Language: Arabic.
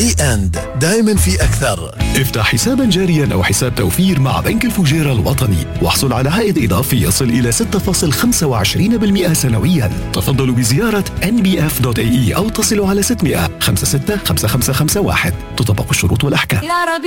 اند دائما في أكثر. افتح حسابا جاريا أو حساب توفير مع بنك الفجيرة الوطني واحصل على عائد إضافي يصل إلى 6.25% سنويا. تفضلوا بزيارة nbf.ae أو تصلوا على 600 56 5551. تطبق الشروط والأحكام.